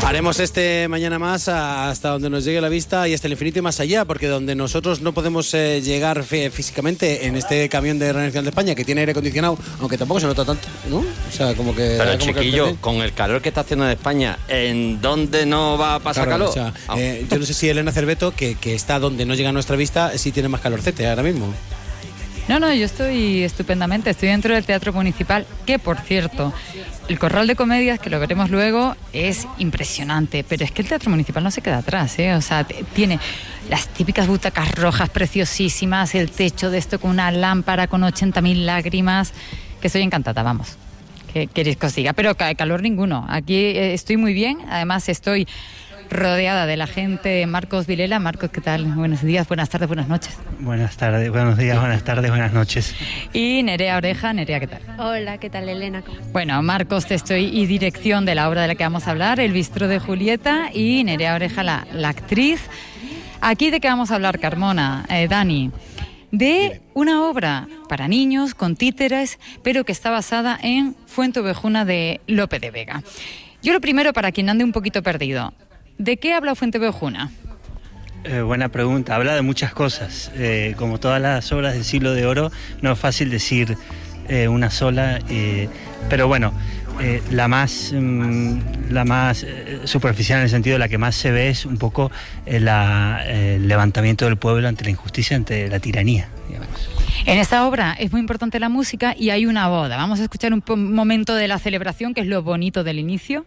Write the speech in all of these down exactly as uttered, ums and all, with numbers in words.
Haremos este Mañana Más hasta donde nos llegue la vista y hasta el infinito y más allá, porque donde nosotros no podemos eh, llegar físicamente en este camión de Radio Nacional de España que tiene aire acondicionado, aunque tampoco se nota tanto, ¿no? O sea, como que... Pero como chiquillo, que con el calor que está haciendo en España, ¿en dónde no va a pasar claro, calor? O sea, eh, yo no sé si Elena Cerveto, que, que está donde no llega a nuestra vista, sí tiene más calorcete ahora mismo. No, no, yo estoy estupendamente, estoy dentro del Teatro Municipal, que por cierto, el Corral de Comedias, que lo veremos luego, es impresionante, pero es que el Teatro Municipal no se queda atrás, ¿eh? O sea, t- tiene las típicas butacas rojas preciosísimas, el techo de esto con una lámpara con ochenta mil lágrimas, que estoy encantada, vamos, que queréis que os diga, pero ca- calor ninguno, aquí eh, estoy muy bien, además estoy rodeada de la gente de Marcos Vilela. Marcos, ¿qué tal? Buenos días, buenas tardes, buenas noches. Buenas tardes, buenos días, buenas tardes, buenas noches. Y Nerea Oreja. Nerea, ¿qué tal? Hola, ¿qué tal, Elena? ¿Cómo? Bueno, Marcos Testo y dirección de la obra de la que vamos a hablar, El Bistró de Julieta, y Nerea Oreja, la, la actriz. ¿Aquí de qué vamos a hablar, Carmona, eh, Dani? De una obra para niños con títeres, pero que está basada en Fuenteovejuna de Lope de Vega. Yo lo primero, para quien ande un poquito perdido, ¿de qué habla Fuenteovejuna? Eh, buena pregunta. Habla de muchas cosas. Eh, como todas las obras del Siglo de Oro, no es fácil decir eh, una sola, eh, pero bueno, eh, la más, mm, la más eh, superficial en el sentido de la que más se ve es un poco eh, la, eh, el levantamiento del pueblo ante la injusticia, ante la tiranía, digamos. En esta obra es muy importante la música y hay una boda. Vamos a escuchar un po- momento de la celebración, que es lo bonito del inicio.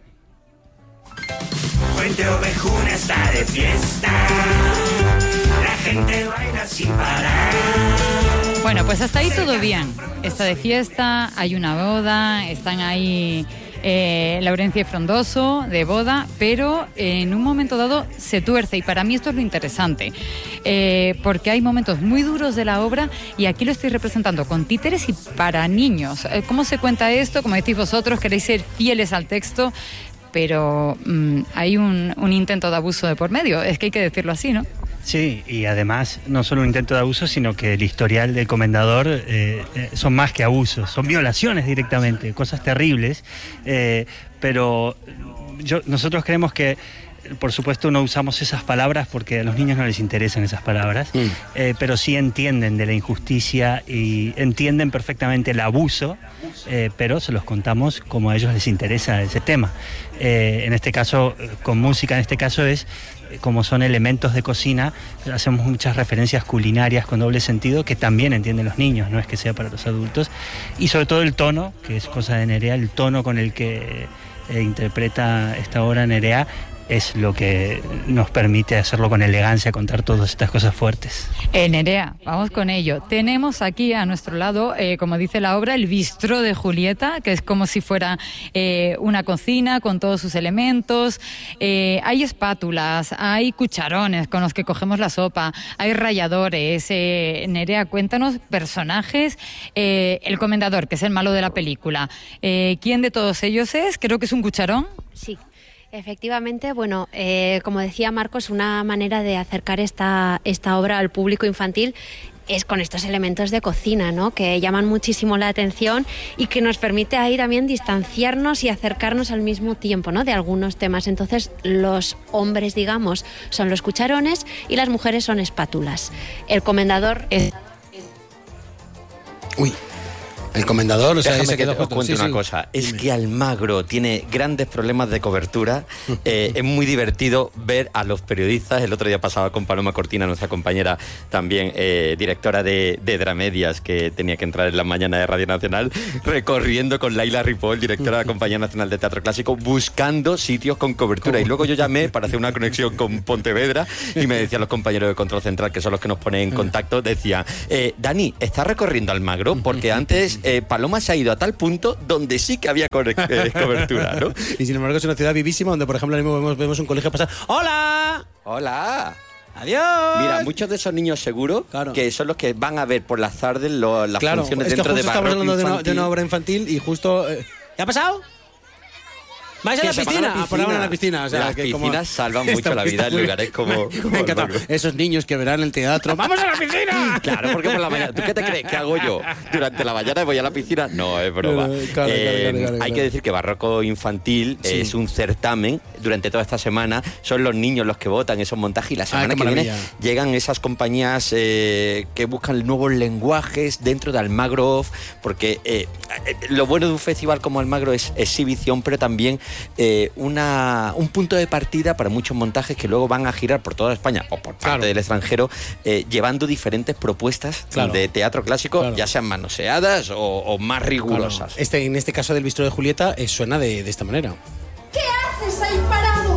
Fuenteovejuna está de fiesta, la gente baila sin parar. Bueno, pues hasta ahí todo bien. Está de fiesta, hay una boda, están ahí eh, Laurencia y Frondoso de boda, pero en un momento dado se tuerce, y para mí esto es lo interesante, eh, porque hay momentos muy duros de la obra y aquí lo estoy representando con títeres y para niños. Eh, ¿Cómo se cuenta esto? Como decís vosotros, queréis ser fieles al texto, pero mmm, hay un, un intento de abuso de por medio, es que hay que decirlo así, ¿no? Sí, y además no solo un intento de abuso, sino que el historial del comendador eh, eh, son más que abusos, son violaciones directamente, cosas terribles, eh, pero yo, nosotros creemos que, por supuesto, no usamos esas palabras porque a los niños no les interesan esas palabras, mm. eh, pero sí entienden de la injusticia y entienden perfectamente el abuso, eh, pero se los contamos como a ellos les interesa ese tema. Eh, en este caso, con música, en este caso es, como son elementos de cocina, hacemos muchas referencias culinarias con doble sentido que también entienden los niños, no es que sea para los adultos, y sobre todo el tono, que es cosa de Nerea, el tono con el que eh, interpreta esta obra Nerea, es lo que nos permite hacerlo con elegancia, contar todas estas cosas fuertes. Eh, Nerea, vamos con ello. Tenemos aquí a nuestro lado, eh, como dice la obra, el bistró de Julieta, que es como si fuera eh, una cocina con todos sus elementos. Eh, hay espátulas, hay cucharones con los que cogemos la sopa, hay ralladores. Eh, Nerea, cuéntanos personajes. Eh, el comendador, que es el malo de la película. Eh, ¿Quién de todos ellos es? Creo que es un cucharón. Sí. Efectivamente, bueno, eh, como decía Marcos, una manera de acercar esta, esta obra al público infantil es con estos elementos de cocina, ¿no?, que llaman muchísimo la atención y que nos permite ahí también distanciarnos y acercarnos al mismo tiempo, ¿no?, de algunos temas. Entonces, los hombres, digamos, son los cucharones y las mujeres son espátulas. El comendador es... Uy. El comendador, o sea, Déjame se que quedó os justo. cuente Sí, una sí. cosa. Es Dime. que Almagro tiene grandes problemas de cobertura. Eh, es muy divertido ver a los periodistas. El otro día pasaba con Paloma Cortina, nuestra compañera también, eh, directora de, de Dramedias, que tenía que entrar en la mañana de Radio Nacional, recorriendo con Laila Ripoll, directora de la Compañía Nacional de Teatro Clásico, buscando sitios con cobertura. Y luego yo llamé para hacer una conexión con Pontevedra y me decían los compañeros de Control Central, que son los que nos ponen en contacto, decían, eh, Dani, ¿estás recorriendo Almagro? Porque antes... Eh, Paloma se ha ido a tal punto donde sí que había co- eh, cobertura, ¿no? Y sin embargo es una ciudad vivísima donde, por ejemplo, ahora mismo vemos, vemos un colegio pasar. ¡Hola! ¡Hola! ¡Adiós! Mira, muchos de esos niños seguro Claro. que son los que van a ver por las tardes lo, las Claro, funciones es que dentro justo de estamos Barroco hablando de una, Infantil. de una obra infantil y justo... Eh, ¿qué ha pasado? ¿Vais a que la se van piscina? Ah, pues van a la piscina. O sea, Las que como- piscinas salvan mucho Está- la vida está en muy- lugares como... Me, como me ha el encantado. Burgos. Esos niños que verán el teatro. ¡Vamos a la piscina! Claro, porque por la mañana... ¿Tú qué te crees que hago yo? Durante la mañana voy a la piscina. No, es broma. Claro, claro, Eh, claro, claro, hay claro. que decir que Barroco Infantil Sí. es un certamen durante toda esta semana. Son los niños los que votan esos montajes y la semana qué que viene maravilla. llegan esas compañías eh, que buscan nuevos lenguajes dentro de Almagro Off, porque eh, eh, lo bueno de un festival como Almagro es exhibición, pero también eh, una, un punto de partida para muchos montajes que luego van a girar por toda España o por parte Claro. del extranjero, eh, llevando diferentes propuestas Claro. de teatro clásico, Claro. ya sean manoseadas o, o más rigurosas. Este, en este caso del bistro de Julieta, eh, suena de, de esta manera.